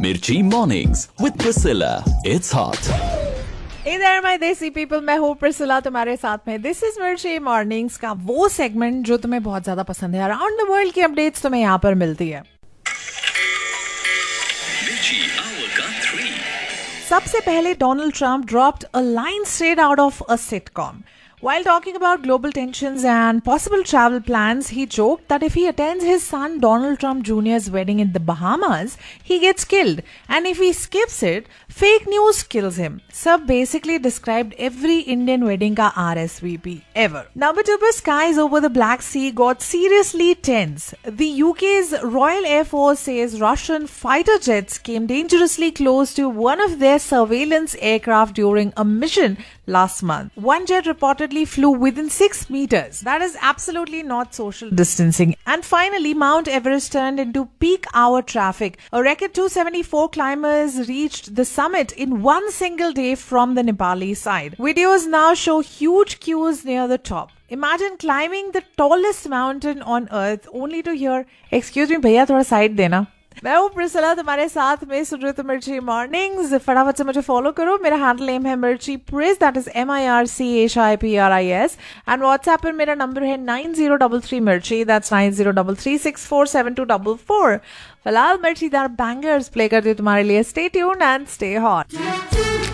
Mirchi Mornings with Priscilla. It's hot. Hey there my देसी people, मैं हूँ Priscilla तुम्हारे साथ में. दिस इज मिर्ची मॉर्निंग्स का वो सेगमेंट जो तुम्हें बहुत ज्यादा पसंद है. अराउंड द वर्ल्ड की अपडेट्स तुम्हें यहाँ पर मिलती है. सबसे पहले Donald Trump dropped a line straight out of a sitcom. While talking about global tensions and possible travel plans, he joked that if he attends his son Donald Trump Jr.'s wedding in the Bahamas, he gets killed. And if he skips it, fake news kills him. Sab basically described every Indian wedding ka RSVP ever. Number 2 पर skies over the Black Sea got seriously tense. The UK's Royal Air Force says Russian fighter jets came dangerously close to one of their surveillance aircraft during a mission last month. One jet reportedly flew within 6 meters. That is absolutely not social distancing. And finally, Mount Everest turned into peak hour traffic. A record 274 climbers reached the summit in one single day from the Nepali side. Videos now show huge queues near the top. Imagine climbing the tallest mountain on earth only to hear, "Excuse me, भैया थोड़ा side देना." मैं हूँ Priscilla तुम्हारे साथ में. सुन रहे हो मिर्ची मॉर्निंग्स. फटाफट से मुझे फॉलो करो. मेरा हैंडल नेम है मिर्ची प्रिस, that is MIRCHIPRIS. And WhatsApp पर मेरा नंबर है 9033 मिर्ची, दैट्स 9033647244. फिलहाल मिर्ची दार बैंगर्स प्ले करती हूँ तुम्हारे लिए. Stay tuned and stay hot.